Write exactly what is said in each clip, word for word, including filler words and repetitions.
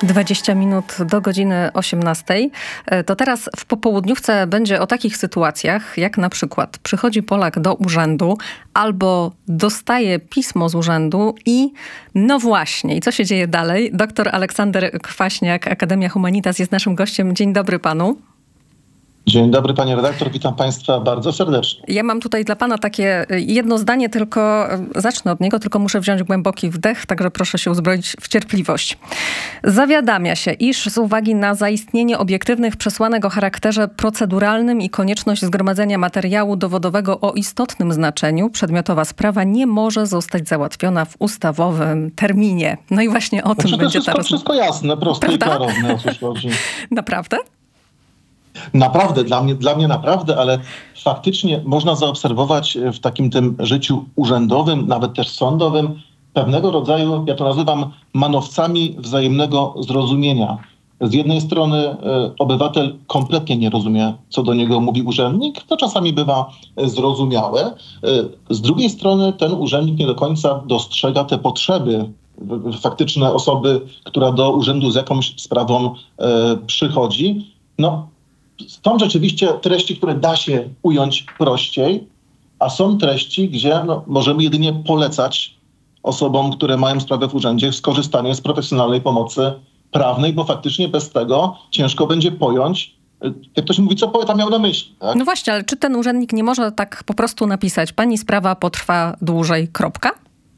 dwadzieścia minut do godziny osiemnastej. To teraz w popołudniówce będzie o takich sytuacjach, jak na przykład przychodzi Polak do urzędu albo dostaje pismo z urzędu i no właśnie, i co się dzieje dalej? Doktor Aleksander Kwaśniak, Akademia Humanitas jest naszym gościem. Dzień dobry panu. Dzień dobry pani redaktor, witam państwa bardzo serdecznie. Ja mam tutaj dla pana takie jedno zdanie, tylko zacznę od niego, tylko muszę wziąć głęboki wdech, także proszę się uzbroić w cierpliwość. Zawiadamia się, iż z uwagi na zaistnienie obiektywnych przesłanek o charakterze proceduralnym i konieczność zgromadzenia materiału dowodowego o istotnym znaczeniu, przedmiotowa sprawa nie może zostać załatwiona w ustawowym terminie. No i właśnie o tym to będzie ta rozmowa. Wszystko jasne, proste Prawda? i klarowne, o cóż chodzi. Naprawdę? Naprawdę, dla mnie, dla mnie naprawdę, ale faktycznie można zaobserwować w takim tym życiu urzędowym, nawet też sądowym, pewnego rodzaju, ja to nazywam manowcami wzajemnego zrozumienia. Z jednej strony y, obywatel kompletnie nie rozumie, co do niego mówi urzędnik, to czasami bywa zrozumiałe. Y, z drugiej strony ten urzędnik nie do końca dostrzega te potrzeby y, faktyczne osoby, która do urzędu z jakąś sprawą y, przychodzi. No, są rzeczywiście treści, które da się ująć prościej, a są treści, gdzie no, możemy jedynie polecać osobom, które mają sprawę w urzędzie, skorzystanie z profesjonalnej pomocy prawnej, bo faktycznie bez tego ciężko będzie pojąć, jak ktoś mówi, co poeta miał na myśli. Tak? No właśnie, ale czy ten urzędnik nie może tak po prostu napisać, pani sprawa potrwa dłużej, kropka?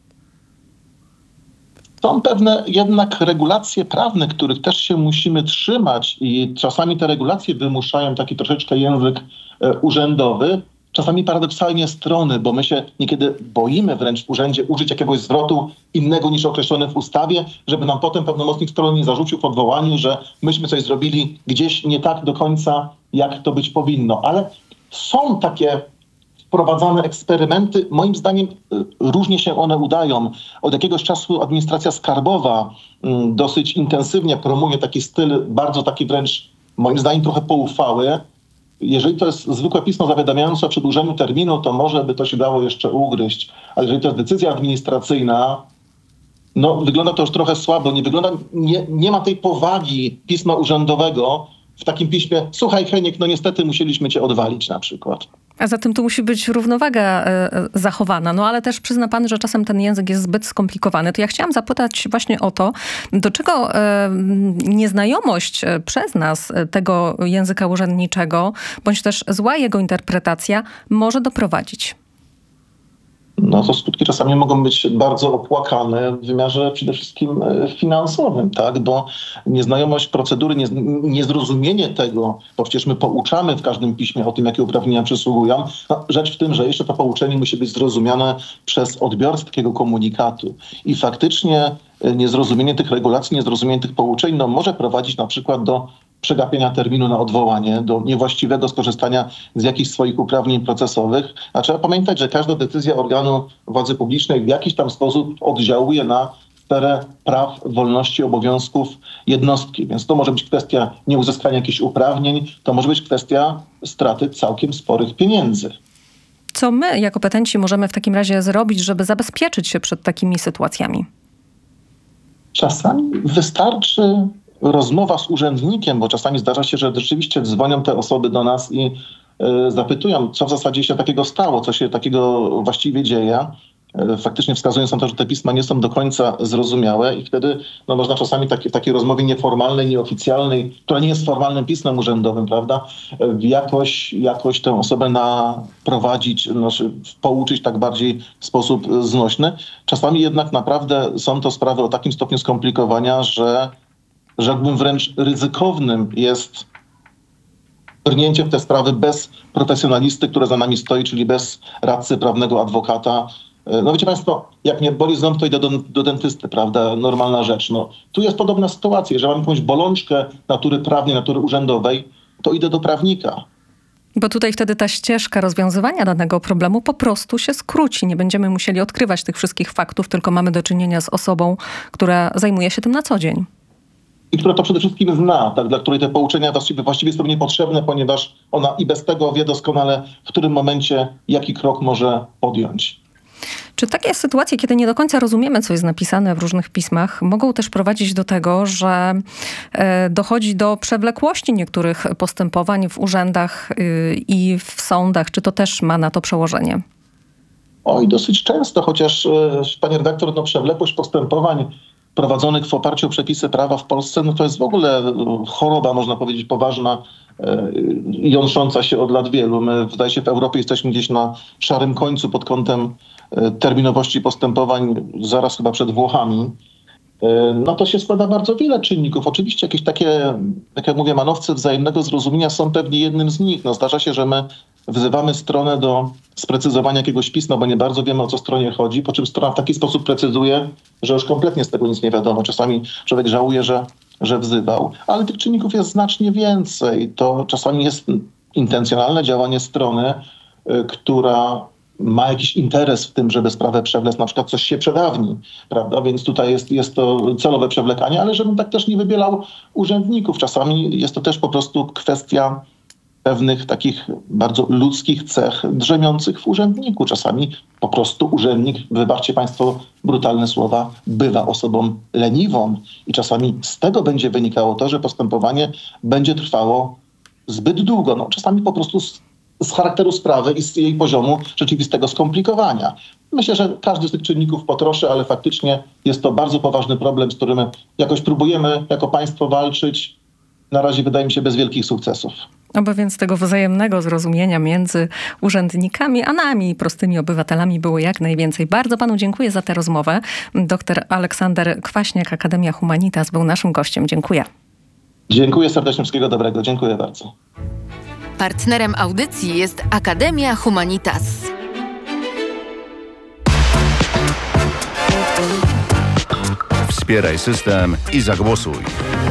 Są pewne jednak regulacje prawne, których też się musimy trzymać i czasami te regulacje wymuszają taki troszeczkę język e, urzędowy, czasami paradoksalnie strony, bo my się niekiedy boimy wręcz w urzędzie użyć jakiegoś zwrotu innego niż określony w ustawie, żeby nam potem pełnomocnik strony nie zarzucił w odwołaniu, że myśmy coś zrobili gdzieś nie tak do końca, jak to być powinno. Ale są takie wprowadzane eksperymenty, moim zdaniem różnie się one udają. Od jakiegoś czasu administracja skarbowa mm, dosyć intensywnie promuje taki styl, bardzo taki wręcz, moim zdaniem trochę poufały. Jeżeli to jest zwykłe pismo zawiadamiające o przedłużeniu terminu, to może by to się dało jeszcze ugryźć. Ale jeżeli to jest decyzja administracyjna, no wygląda to już trochę słabo. Nie wygląda, nie, nie ma tej powagi pisma urzędowego w takim piśmie. Słuchaj, Heniek, no niestety musieliśmy cię odwalić na przykład. A zatem tu musi być równowaga e, zachowana. No ale też przyzna pan, że czasem ten język jest zbyt skomplikowany. To ja chciałam zapytać właśnie o to, do czego e, nieznajomość przez nas tego języka urzędniczego, bądź też zła jego interpretacja może doprowadzić. No to skutki czasami mogą być bardzo opłakane w wymiarze przede wszystkim finansowym, tak? Bo nieznajomość procedury, nie, niezrozumienie tego, bo przecież my pouczamy w każdym piśmie o tym, jakie uprawnienia przysługują. No, rzecz w tym, że jeszcze to pouczenie musi być zrozumiane przez odbiorcę takiego komunikatu. I faktycznie niezrozumienie tych regulacji, niezrozumienie tych pouczeń no, może prowadzić na przykład do przegapienia terminu na odwołanie, do niewłaściwego skorzystania z jakichś swoich uprawnień procesowych. A trzeba pamiętać, że każda decyzja organu władzy publicznej w jakiś tam sposób oddziałuje na sferę praw, wolności, obowiązków jednostki. Więc to może być kwestia nieuzyskania jakichś uprawnień, to może być kwestia straty całkiem sporych pieniędzy. Co my jako petenci możemy w takim razie zrobić, żeby zabezpieczyć się przed takimi sytuacjami? Czasami wystarczy rozmowa z urzędnikiem, bo czasami zdarza się, że rzeczywiście dzwonią te osoby do nas i y, zapytują, co w zasadzie się takiego stało, co się takiego właściwie dzieje. Y, faktycznie wskazując na to, że te pisma nie są do końca zrozumiałe i wtedy no, można czasami taki, w takiej rozmowie nieformalnej, nieoficjalnej, która nie jest formalnym pismem urzędowym, prawda, y, jakoś, jakoś tę osobę naprowadzić, znaczy pouczyć tak bardziej w sposób znośny. Czasami jednak naprawdę są to sprawy o takim stopniu skomplikowania, że rzekłbym wręcz ryzykownym jest brnięcie w te sprawy bez profesjonalisty, który za nami stoi, czyli bez radcy prawnego, adwokata. No wiecie państwo, jak mnie boli ząb, to idę do, do dentysty, prawda? Normalna rzecz. No, tu jest podobna sytuacja. Jeżeli mam jakąś bolączkę natury prawnej, natury urzędowej, to idę do prawnika. Bo tutaj wtedy ta ścieżka rozwiązywania danego problemu po prostu się skróci. Nie będziemy musieli odkrywać tych wszystkich faktów, tylko mamy do czynienia z osobą, która zajmuje się tym na co dzień. I która to przede wszystkim zna, tak, dla której te pouczenia właściwie, właściwie są niepotrzebne, ponieważ ona i bez tego wie doskonale, w którym momencie jaki krok może podjąć. Czy takie sytuacje, kiedy nie do końca rozumiemy, co jest napisane w różnych pismach, mogą też prowadzić do tego, że dochodzi do przewlekłości niektórych postępowań w urzędach i w sądach? Czy to też ma na to przełożenie? Oj, dosyć często, chociaż pani redaktor, no przewlekłość postępowań prowadzonych w oparciu o przepisy prawa w Polsce, no to jest w ogóle choroba, można powiedzieć, poważna, jątrząca się od lat wielu. My, wydaje się, w Europie jesteśmy gdzieś na szarym końcu pod kątem terminowości postępowań, zaraz chyba przed Włochami. No to się składa bardzo wiele czynników. Oczywiście jakieś takie, jak ja mówię, manowce wzajemnego zrozumienia są pewnie jednym z nich. No zdarza się, że my wzywamy stronę do sprecyzowania jakiegoś pisma, bo nie bardzo wiemy, o co stronie chodzi, po czym strona w taki sposób precyzuje, że już kompletnie z tego nic nie wiadomo. Czasami człowiek żałuje, że, że wzywał. Ale tych czynników jest znacznie więcej. To czasami jest intencjonalne działanie strony, y, która ma jakiś interes w tym, żeby sprawę przewlec, na przykład coś się przedawni, prawda? Więc tutaj jest, jest to celowe przewlekanie, ale żebym tak też nie wybielał urzędników. Czasami jest to też po prostu kwestia pewnych takich bardzo ludzkich cech drzemiących w urzędniku. Czasami po prostu urzędnik, wybaczcie państwo brutalne słowa, bywa osobą leniwą i czasami z tego będzie wynikało to, że postępowanie będzie trwało zbyt długo. No, czasami po prostu z, z charakteru sprawy i z jej poziomu rzeczywistego skomplikowania. Myślę, że każdy z tych czynników potroszy, ale faktycznie jest to bardzo poważny problem, z którym jakoś próbujemy jako państwo walczyć. Na razie wydaje mi się bez wielkich sukcesów. Oby więc tego wzajemnego zrozumienia między urzędnikami, a nami, prostymi obywatelami, było jak najwięcej. Bardzo panu dziękuję za tę rozmowę. Doktor Aleksander Kwaśniak, Akademia Humanitas, był naszym gościem. Dziękuję. Dziękuję serdecznie, wszystkiego dobrego. Dziękuję bardzo. Partnerem audycji jest Akademia Humanitas. Wspieraj system i zagłosuj.